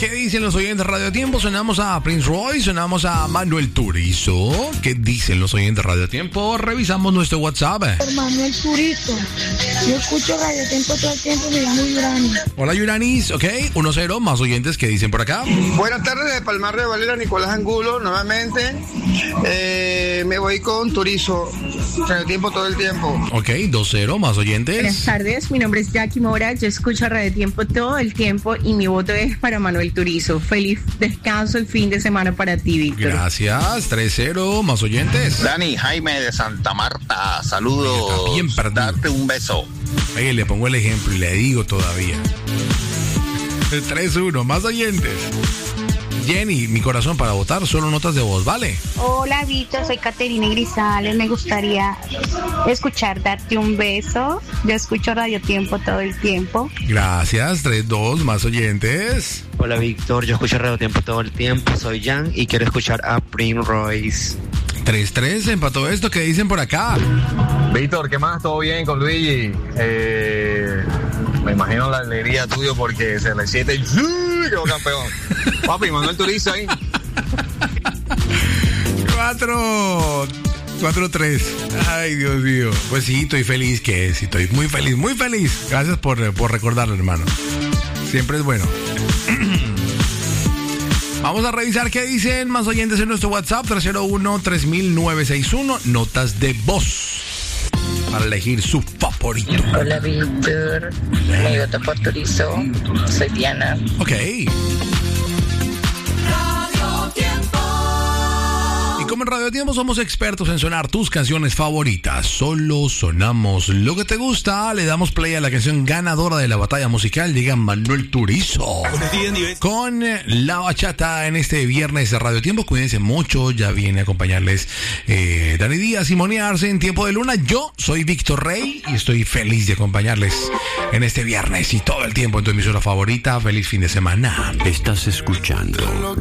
¿Qué dicen los oyentes de Radio Tiempo? Sonamos a Prince Royce, sonamos a Manuel Turizo. ¿Qué dicen los oyentes de Radio Tiempo? Revisamos nuestro WhatsApp. Por Manuel Turizo. Yo escucho Radio Tiempo todo el tiempo, me llamo Yurani. Hola Yuranis, ok, 1-0, más oyentes que dicen por acá. Buenas tardes, de Palmar de Valera, Nicolás Angulo, nuevamente. Me voy con Turizo, Radio Tiempo todo el tiempo. Ok, 2-0, más oyentes. Buenas tardes, mi nombre es Jackie Mora, yo escucho Radio Tiempo todo el tiempo y mi voto es para Manuel Turizo. Feliz descanso el fin de semana para ti, Víctor. Gracias, 3-0, más oyentes. Dani Jaime de Santa Marta, saludos. Está bien perdido. Darte un beso. Oye, le pongo el ejemplo y le digo todavía. 3-1, más oyentes. Jenny, mi corazón, para votar solo notas de voz, ¿vale? Hola, Víctor, soy Caterina Grisales. Me gustaría escuchar Darte un beso. Yo escucho Radio Tiempo todo el tiempo. Gracias, 3-2, más oyentes. Hola, Víctor, yo escucho Radio Tiempo todo el tiempo. Soy Jan y quiero escuchar a Prince Royce. 3-3, empató esto. ¿Qué dicen por acá? Víctor, ¿qué más? ¿Todo bien con Luigi? Me imagino la alegría tuya porque se le siente y quedó campeón. Papi, Manuel Turizo ahí. 4-3. Ay, Dios mío. Pues sí, estoy feliz, que sí, estoy muy feliz, muy feliz. Gracias por recordarlo, hermano. Siempre es bueno. Vamos a revisar qué dicen más oyentes en nuestro WhatsApp 301-3961. Notas de voz para elegir su favorito. Hola, Víctor. Mi voto por Turizo. Soy Diana. Ok. Como en Radio Tiempo somos expertos en sonar tus canciones favoritas. Solo sonamos lo que te gusta. Le damos play a la canción ganadora de la batalla musical. Llega Manuel Turizo con la bachata en este viernes de Radio Tiempo. Cuídense mucho. Ya viene a acompañarles Dani Díaz y Moni Arce en Tiempo de Luna. Yo soy Víctor Rey y estoy feliz de acompañarles en este viernes y todo el tiempo en tu emisora favorita. Feliz fin de semana. Estás escuchando